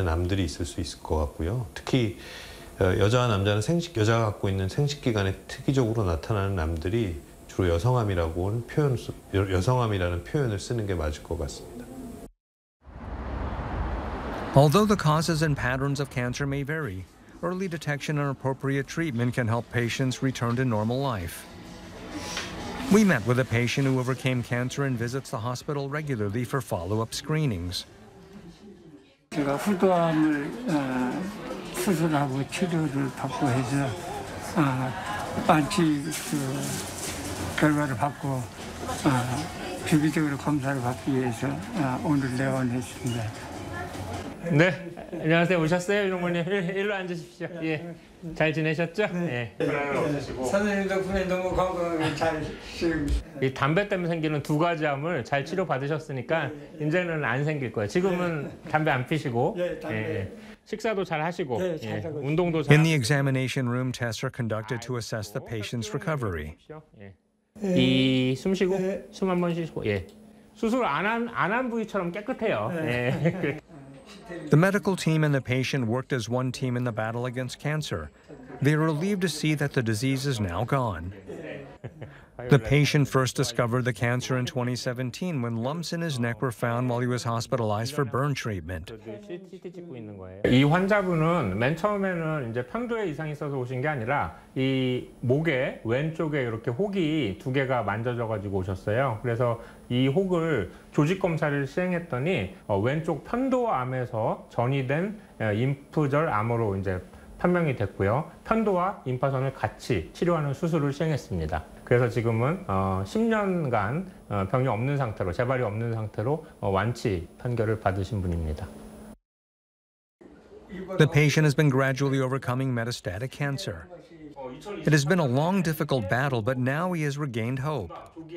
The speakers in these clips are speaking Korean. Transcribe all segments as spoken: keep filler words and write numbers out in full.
암들이 있을 수 있을 것 같고요. 특히 여자와 남자는 생식, 여자가 갖고 있는 생식기관에 특이적으로 나타나는 암들이 주로 여성암이라고 표현, 여성암이라는 표현을 쓰는 게 맞을 것 같습니다. Although the causes and patterns of cancer may vary, early detection and appropriate treatment can help patients return to normal life. We met with a patient who overcame cancer and visits the hospital regularly for follow-up screenings. 제가 후두암을 어, 수술하고 치료를 받고 해서 어, 완치 그 결과를 받고 어, 주기적으로 검사를 받기 위해서 어, 오늘 내원했습니다. 네, 안녕하세요. 오셨어요, 이동무님. 일로 앉으십시오. 예, 잘 지내셨죠? 네. 예. 불안은 없으시고. 선생님 덕분에 너무 건강하게 잘 지금. 이 담배 때문에 생기는 두 가지 암을 잘 치료 받으셨으니까 이제는 안 생길 거예요. 지금은 담배 안 피시고, 네, 담배. 예, 식사도 잘 하시고, 네, 잘 예, 하고 운동도 잘. In the examination room, tests are conducted to assess the patient's recovery. 예. 이 숨 쉬고, 숨 한 번 쉬시고, 예. 수술 안 한 안 한 부위처럼 깨끗해요. 예. The medical team and the patient worked as one team in the battle against cancer. They are relieved to see that the disease is now gone. The patient first discovered the cancer in twenty seventeen when lumps in his neck were found while he was hospitalized for burn treatment. 이 환자분은 맨 처음에는 이제 편도에 이상이 있어서 오신 게 아니라 이 목에 왼쪽에 이렇게 혹이 두 개가 만져져 가지고 오셨어요. 그래서 이 혹을 조직 검사를 시행했더니 어, 왼쪽 편도암에서 전이된 임프절 암으로 이제 판명이 됐고요. 편도와 임파선을 같이 치료하는 수술을 시행했습니다. 그래서 지금은 어, 십 년간 어, 병이 없는 상태로, 재발이 없는 상태로 어, 완치 판결을 받으신 분입니다. The patient has been gradually overcoming metastatic cancer. It has been a long, difficult battle, but now he has regained hope.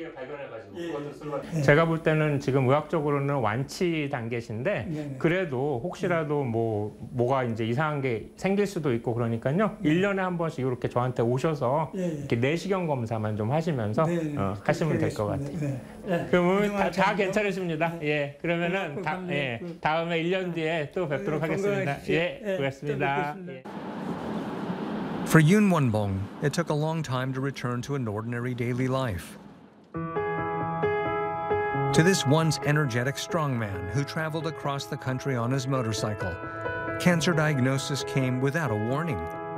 제가 볼 때는 지금 의학적으로는 완치 단계신데 그래도 혹시라도 뭐 뭐가 이제 이상한 게 생길 수도 있고 그러니까요. 일 년에 한 번씩 이렇게 저한테 오셔서 이렇게 내시경 검사만 좀 하시면서 어, 하시면 될 것 같아요. 그러면 다, 다 괜찮으십니다. 예, 그러면은 다, 예, 다음에 일 년 뒤에 또 뵙도록 하겠습니다. 예, 고맙습니다. 예. For Yoon Won-bong, it took a long time to return to an ordinary daily life. To this once energetic strongman who traveled across the country on his motorcycle, cancer diagnosis came without a warning.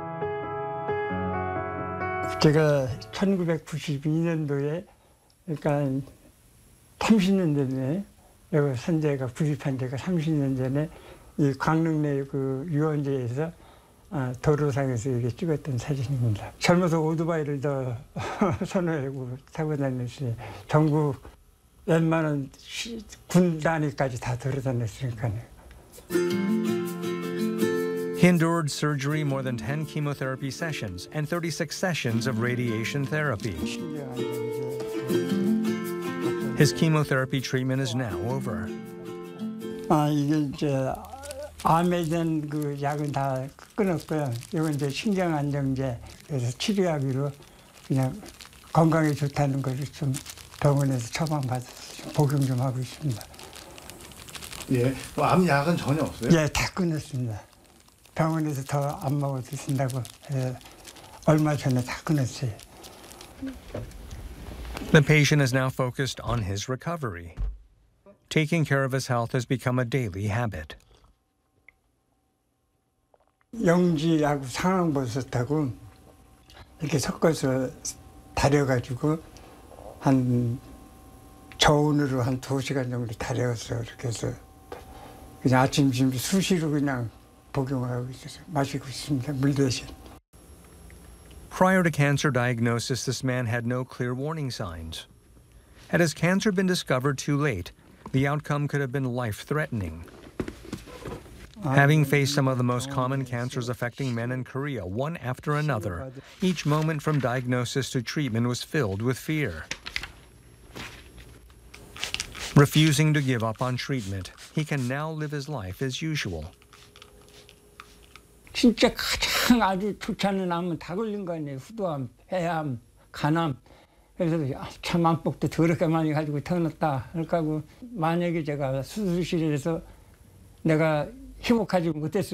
제가 천구백구십이 년도에 그러니까 삼십 년 전에 여기 선재가 구입한 지가 삼십 년 전에 이 광릉내 그 유원지에서 아, 도로상에서 이렇게 찍었던 사진입니다. 젊어서 오토바이를 더 선호하고 타고 다녔어요. 전국 웬만한 시, 군 단위까지 다 돌아다녔으니까요. He endured surgery, more than ten chemotherapy sessions, and thirty-six sessions of radiation therapy. His chemotherapy treatment is now over. 아, 이게 이제 암에 대한 그 약은 다 끊었고요. 이건 이제 신경안정제, 그래서 치료하기로 그냥 건강에 좋다는 것을 좀 병원에서 처방받아서 복용 좀 하고 있습니다. 예, 암 약은 전혀 없어요? 예, 다 끊었습니다. 병원에서 더 안 먹어도 된다고 해서 얼마 전에 다 끊었어요. The patient is now focused on his recovery. Taking care of his health has become a daily habit. 영지하고 상황버섯하고 이렇게 섞어서 다려가지고 한 저온으로 한 두 시간 정도 다려서 이렇게 해서 그냥 아침 점심 수시로 그냥 복용하고 있어서 마시고 있습니다. 물 대신. Prior to cancer diagnosis, this man had no clear warning signs. Had his cancer been discovered too late, the outcome could have been life-threatening. Having faced some of the most common cancers affecting men in Korea, one after another, each moment from diagnosis to treatment was filled with fear. Refusing to give up on treatment, he can now live his life as usual. 진짜 가장 아주 좋지 않은 암은 다 걸린 거 아니에요. 후두암, 폐암, 간암. 그래서 참 암복도 더럽게 많이 가지고 태어났다. 그러니까 만약에 제가 수술실에서 내가 회복하지 못했을